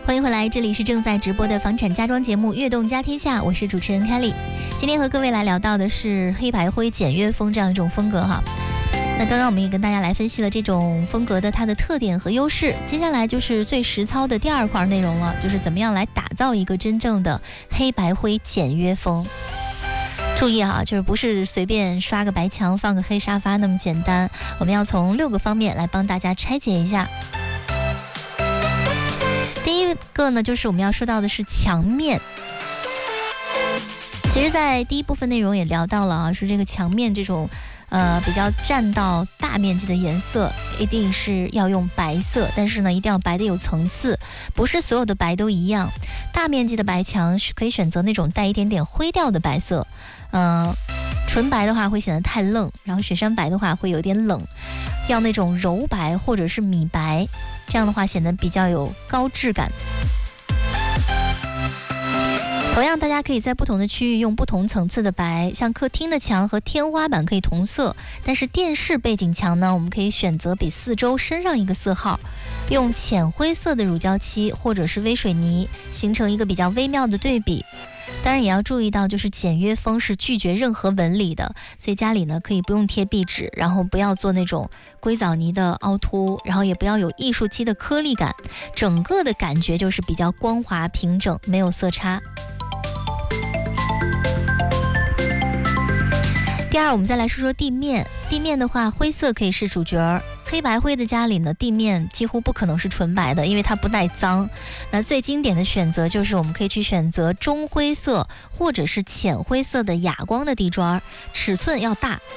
欢迎回来，这里是正在直播的房产家装节目《悦动家天下》，我是主持人 Kelly。今天和各位来聊到的是黑白灰简约风这样一种风格哈。那刚刚我们也跟大家来分析了这种风格的它的特点和优势，接下来就是最实操的第二块内容了，就是怎么样来打造一个真正的黑白灰简约风。注意哈，就是不是随便刷个白墙放个黑沙发那么简单，我们要从6个方面来帮大家拆解一下。第一个呢，就是我们要说到的是墙面。其实在第一部分内容也聊到了啊，是这个墙面这种比较占到大面积的颜色一定是要用白色，但是呢一定要白的有层次，不是所有的白都一样。大面积的白墙是可以选择那种带一点点灰调的白色，纯白的话会显得太愣，然后雪山白的话会有点冷，要那种柔白或者是米白，这样的话显得比较有高质感。同样大家可以在不同的区域用不同层次的白，像客厅的墙和天花板可以同色，但是电视背景墙呢，我们可以选择比四周深上一个色号，用浅灰色的乳胶漆或者是微水泥形成一个比较微妙的对比。当然也要注意到，就是简约风是拒绝任何纹理的，所以家里呢可以不用贴壁纸，然后不要做那种硅藻泥的凹凸，然后也不要有艺术漆的颗粒感，整个的感觉就是比较光滑平整，没有色差。第二，我们再来说说地面。地面的话，灰色可以是主角，黑白灰的家里呢，地面几乎不可能是纯白的，因为它不耐脏。那最经典的选择就是我们可以去选择中灰色或者是浅灰色的哑光的地砖，尺寸要大。